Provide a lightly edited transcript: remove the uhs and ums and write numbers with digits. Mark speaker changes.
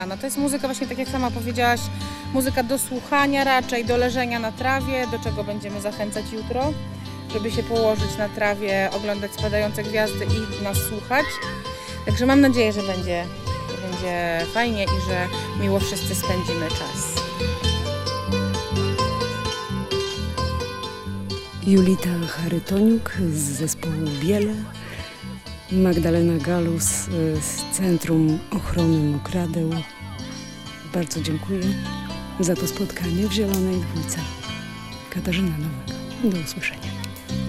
Speaker 1: No to jest muzyka właśnie, tak jak sama powiedziałaś, muzyka do słuchania raczej, do leżenia na trawie, do czego będziemy zachęcać jutro, żeby się położyć na trawie, oglądać spadające gwiazdy i nas słuchać. Także mam nadzieję, że będzie fajnie i że miło wszyscy spędzimy czas.
Speaker 2: Julita Charytoniuk z zespołu Biele, Magdalena Galus z Centrum Ochrony Mokradeł. Bardzo dziękuję za to spotkanie w Zielonej Dwójce. Katarzyna Nowak. Do usłyszenia.